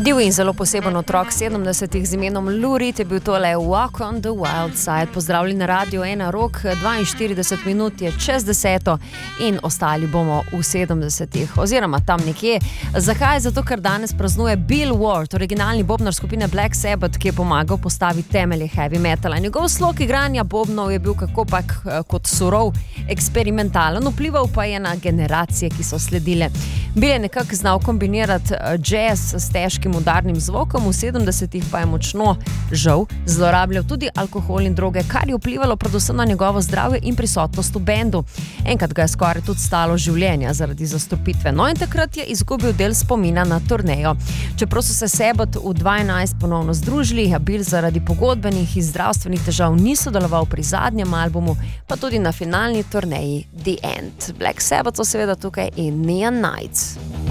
Divji in zelo poseben otrok 70-ih z imenom Lou Reed je bil tole Walk on the Wild Side. Pozdravljeni na Radio 1 Rock, 42 minut je čez 10 in ostali bomo v 70-ih oziroma tam nekje. Zakaj? Zato, ker danes praznuje Bill Ward, originalni bobnar skupine Black Sabbath, ki je pomagal postaviti temelje heavy metala. Njegov slog igranja bobnov je bil kakopak kot surov, eksperimentalen, vplival pa je na generacije, ki so sledile. Bill je nekako znal kombinirati jazz s težkim udarnim zvokom, v 70-ih pa je močno, žal, zlorabljal tudi alkohol in droge, kar je vplivalo predvsem na njegovo zdravje in prisotnost v bendu. Enkrat ga je skoraj tudi stalo življenja zaradi zastrupitve, no in takrat je izgubil del spomina na turnejo. Čeprav so se Sabbath v 2012 ponovno združili, Bill zaradi pogodbenih in zdravstvenih težav ni sodeloval pri zadnjem albumu, pa tudi na finalni turneji The End. Black Sabbath so seveda tukaj in Neon Nights.